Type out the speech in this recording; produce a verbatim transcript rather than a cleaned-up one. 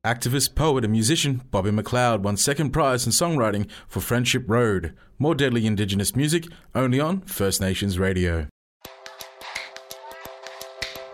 Activist, poet and musician Bobby McLeod won second prize in songwriting for Friendship Road. More deadly Indigenous music, only on First Nations Radio.